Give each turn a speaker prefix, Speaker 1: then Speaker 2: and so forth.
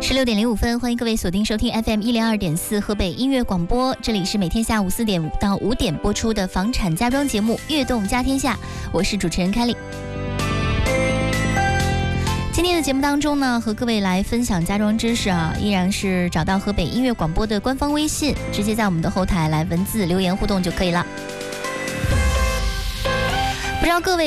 Speaker 1: 16:05，欢迎各位锁定收听 FM102.4河北音乐广播，这里是每天下午4点到5点播出的房产家装节目《悦动家天下》，我是主持人凯丽。今天的节目当中呢，和各位来分享家装知识啊，依然是找到河北音乐广播的官方微信，直接在我们的后台来文字留言互动就可以了。不知道各位